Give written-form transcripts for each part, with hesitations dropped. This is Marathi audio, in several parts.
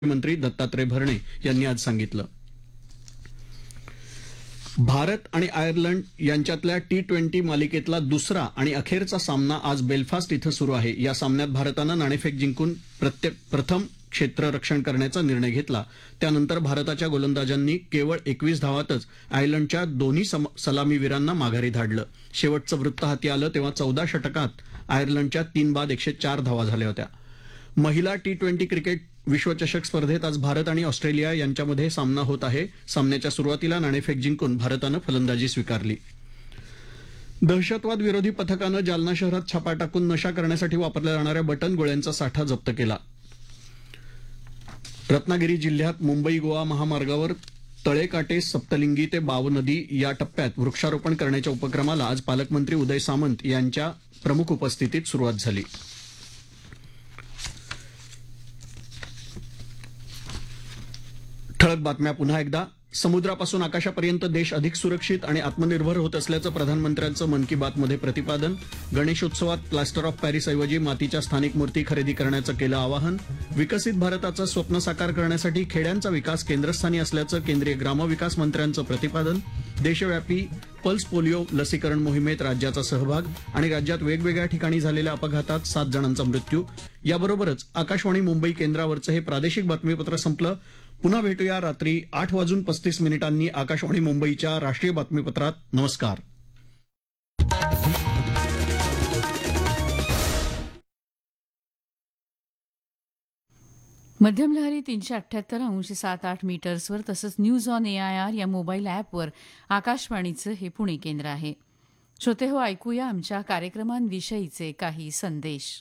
मंत्री दत्तात्रय भरणे यांनी आज सांगितलं. भारत आणि आयर्लंड यांच्यातल्या T20 मालिकेतला दुसरा आणि अखेरचा सामना आज बेलफास्ट इथं सुरू आहे. या सामन्यात भारतानं नाणेफेक जिंकून प्रथम क्षेत्ररक्षण करण्याचा निर्णय घेतला. त्यानंतर भारताच्या गोलंदाजांनी केवळ 21 धावातच आयर्लंडच्या दोन्ही सलामीवीरांना माघारी धाडलं. शेवटचं वृत्त हाती आलं तेव्हा 14 षटकात आयर्लंडच्या 3 बाद 104 धावा झाल्या होत्या. महिला T20 क्रिकेट विश्वचषक स्पर्धेत आज भारत आणि ऑस्ट्रेलिया यांच्यामध्ये सामना होत आहे. सामन्याच्या सुरुवातीला नाणेफेक जिंकून भारतानं फलंदाजी स्वीकारली. दहशतवाद विरोधी पथकानं जालना शहरात छापा टाकून नशा करण्यासाठी वापरल्या जाणाऱ्या बटन गोळ्यांचा साठा जप्त केला. रत्नागिरी जिल्ह्यात मुंबई गोवा महामार्गावर तळेकाटे सप्तलिंगी ते बाव नदी या टप्प्यात वृक्षारोपण करण्याच्या उपक्रमाला आज पालकमंत्री उदय सामंत यांच्या प्रमुख उपस्थितीत सुरुवात झाली. ठळक बातम्या पुन्हा एकदा. समुद्रापासून आकाशापर्यंत देश अधिक सुरक्षित आणि आत्मनिर्भर होत असल्याचं प्रधानमंत्र्यांचं मन की बातमध्ये प्रतिपादन. गणेशोत्सवात प्लास्टर ऑफ पॅरिसऐवजी मातीच्या स्थानिक मूर्ती खरेदी करण्याचं केलं आवाहन. विकसित भारताचं स्वप्न साकार करण्यासाठी खेड्यांचा विकास केंद्रस्थानी असल्याचं केंद्रीय ग्रामविकास मंत्र्यांचं प्रतिपादन. देशव्यापी पल्स पोलिओ लसीकरण मोहिमेत राज्याचा सहभाग आणि राज्यात वेगवेगळ्या ठिकाणी झालेल्या अपघातात 7 जणांचा मृत्यू. याबरोबरच आकाशवाणी मुंबई केंद्रावरचं हे प्रादेशिक बातमीपत्र संपलं. पुन्हा भेटूया रात्री 8:35 आकाशवाणी मुंबईच्या राष्ट्रीय बातमीपत्रात. नमस्कार. मध्यम लहरी 378.78 मीटर्सवर तसंच न्यूज ऑन AIR या मोबाईल ॲपवर आकाशवाणीचं हे पुणे केंद्र आहे. श्रोते हो, ऐकूया आमच्या कार्यक्रमांविषयीचे काही संदेश.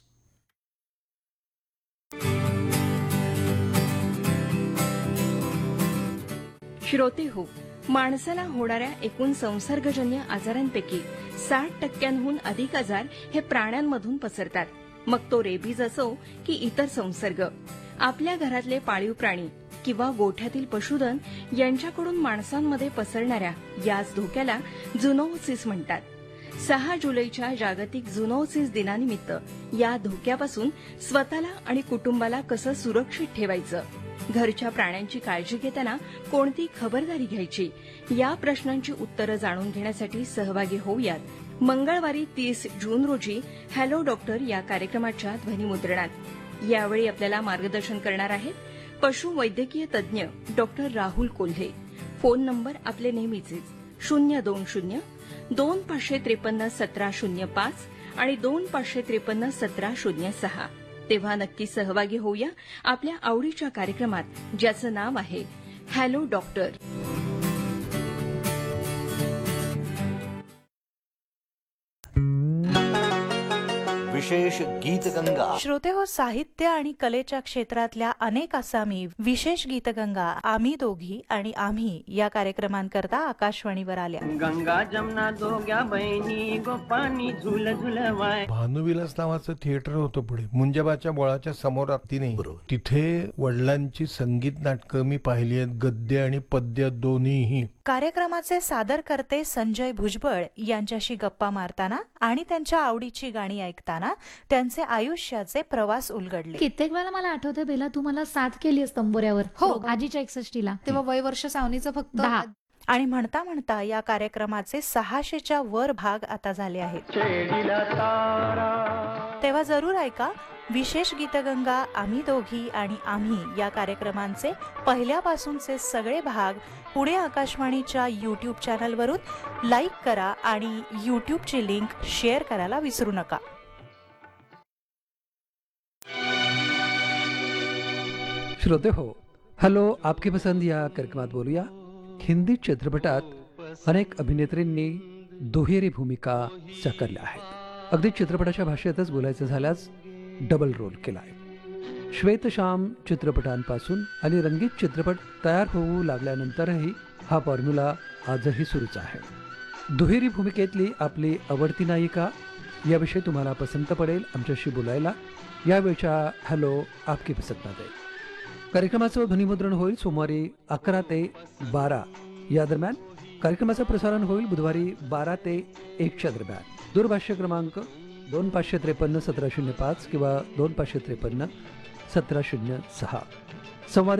श्रोते हो, माणसाला होणाऱ्या एकूण संसर्गजन्य आजारांपैकी 60% अधिक आजार हे प्राण्यांमधून पसरतात. मग तो रेबीज असो की इतर संसर्ग. आपल्या घरातले पाळीव प्राणी किंवा गोठ्यातील पशुधन यांच्याकडून माणसांमध्ये पसरणाऱ्या याच धोक्याला झुनोसिस म्हणतात. 6 जुलैच्या जागतिक झुनोसिस दिनानिमित्त या धोक्यापासून स्वतःला आणि कुटुंबाला कसं सुरक्षित ठेवायचं, घरच्या प्राण्यांची काळजी घेताना कोणती खबरदारी घ्यायची, या प्रश्नांची उत्तरं जाणून घेण्यासाठी सहभागी होऊयात. मंगळवारी 30 जून रोजी हॅलो डॉक्टर या कार्यक्रमाच्या ध्वनिमुद्रणात. यावेळी आपल्याला मार्गदर्शन करणार आहेत पशुवैद्यकीय तज्ज्ञ doctor Rahul Kolhe. Phone number आपले नेहमीचेच 020-2553-1705 आणि 2553-1706. तेव्हा नक्की सहभागी होऊया आपल्या आवडीच्या कार्यक्रमात, ज्याचं नाव आहे हॅलो डॉक्टर. विशेष गीतगंगा. श्रोते हो, साहित्य आणि कलेच्या क्षेत्रातल्या अनेक आसामी विशेष गीतगंगा आम्ही दोघी आणि आम्ही या कार्यक्रमांकरता आकाशवाणीवर आल्या. गंगा जमना दोघ्या बहिणी गोपानी झुल झुलवाय. भानुविलास नावाचं थिएटर होतं पुढे मुंजाबाच्या बोळाच्या समोर. तिथे वडिलांची संगीत नाटकं मी पाहिली आहेत, गद्य आणि पद्य दोन्हीही. कार्यक्रमाचे सादरकर्ते संजय भुजबळ यांच्याशी गप्पा मारताना आणि त्यांच्या आवडीची गाणी ऐकताना त्यांचे आयुष्याचे प्रवास उलगडले. कित्येक वेळा मला आठवतं बेला, तू मला साथ केली तंबोऱ्यावर. हो, आजीच्या 61ला. तेव्हा वय वर्ष सावनीचं फक्त 10. आणि म्हणता म्हणता या कार्यक्रमाचे 600च्या वर भाग आता झाले आहेत. तेव्हा जरूर ऐका विशेष गीतगंगा आम्ही दोघी आणि आम्ही या कार्यक्रमांचे पहिल्यापासूनचे सगळे भाग पुणे आकाशवाणीच्या YouTube चॅनलवरून लाईक करा आणि YouTubeची लिंक शेअर करायला विसरू नका. श्रोते हो, हॅलो आपकी पसंद या कार्यक्रमात बोलूया. हिंदी चित्रपटात अनेक अभिनेत्रींनी दुहेरी भूमिका साकारल्या आहेत. अगदी चित्रपटाच्या भाषेतच बोलायचं झाल्यास डबल रोल केला आहे. श्वेतश्याम चित्रपटांपासून आणि रंगीत चित्रपट तयार होऊ लागल्यानंतरही हा फॉर्म्युला आजही सुरूच आहे. दुहेरी भूमिकेतली आपली आवडती नायिका याविषयी तुम्हाला पसंत पडेल आमच्याशी बोलायला यावेळच्या हॅलो आपकी पसंतमध्ये. कार्यक्रमाचं ध्वनिमुद्रण होईल सोमवारी 11 ते 12 या दरम्यान. कार्यक्रमाचं प्रसारण होईल बुधवारी 12 ते 1च्या दरम्यान. दूरभाष्य क्रमांक 2553-1705 किंवा 2553-1706. संवाद